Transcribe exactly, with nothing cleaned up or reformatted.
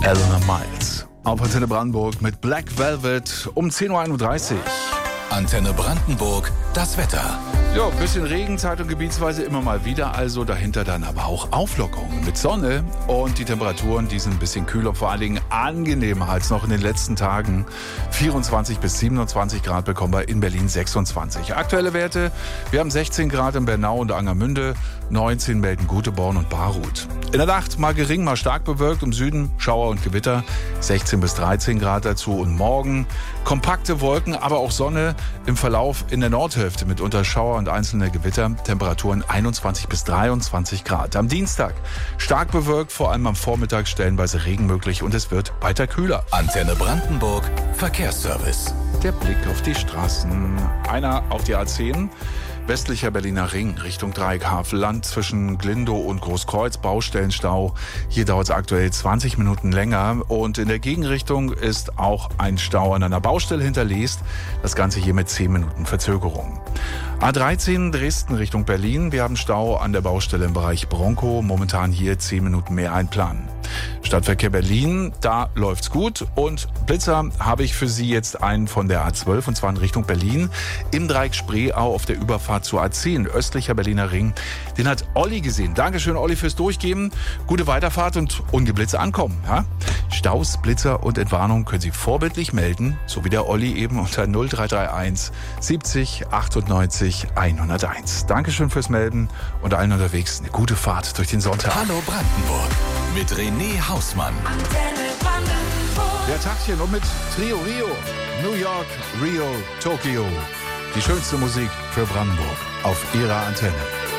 Eleanor Miles. Auf Antenne Brandenburg mit Black Velvet um zehn Uhr einunddreißig. Antenne Brandenburg, das Wetter. Ja, ein bisschen Regenzeit und gebietsweise immer mal wieder, also dahinter dann aber auch Auflockerungen mit Sonne und die Temperaturen, die sind ein bisschen kühler, vor allen Dingen angenehmer als noch in den letzten Tagen. vierundzwanzig bis siebenundzwanzig Grad bekommen wir in Berlin sechsundzwanzig. Aktuelle Werte, wir haben sechzehn Grad in Bernau und Angermünde, neunzehn melden Göteborg und Baruth. In der Nacht mal gering, mal stark bewölkt, im Süden Schauer und Gewitter, sechzehn bis dreizehn Grad dazu und morgen kompakte Wolken, aber auch Sonne im Verlauf in der Nordhälfte mit unter Schauer und einzelne Gewitter, Temperaturen einundzwanzig bis dreiundzwanzig Grad. Am Dienstag stark bewölkt, vor allem am Vormittag stellenweise Regen möglich und es wird weiter kühler. Antenne Brandenburg, Verkehrsservice. Der Blick auf die Straßen. Einer auf die A zehn. Westlicher Berliner Ring Richtung Dreieckhavelland zwischen Glindow und Großkreuz, Baustellenstau. Hier dauert es aktuell zwanzig Minuten länger und in der Gegenrichtung ist auch ein Stau an einer Baustelle hinterlegt. Das Ganze hier mit zehn Minuten Verzögerung. A dreizehn Dresden Richtung Berlin. Wir haben Stau an der Baustelle im Bereich Bronkow. Momentan hier zehn Minuten mehr einplanen. Stadtverkehr Berlin, da läuft's gut. Und Blitzer habe ich für Sie jetzt einen von der A zwölf und zwar in Richtung Berlin. Im Dreieck Spreeau auf der Überfahrt zur A zehn, östlicher Berliner Ring. Den hat Olli gesehen. Dankeschön, Olli, fürs Durchgeben. Gute Weiterfahrt und ungeblitzt ankommen. Ja? Staus, Blitzer und Entwarnung können Sie vorbildlich melden, so wie der Olli eben unter null drei drei eins siebzig achtundneunzig hunderteins. Dankeschön fürs Melden und allen unterwegs eine gute Fahrt durch den Sonntag. Hallo Brandenburg mit René Hausmann. Antenne Brandenburg. Der Taktchen und mit Trio Rio. New York, Rio, Tokio. Die schönste Musik für Brandenburg auf Ihrer Antenne.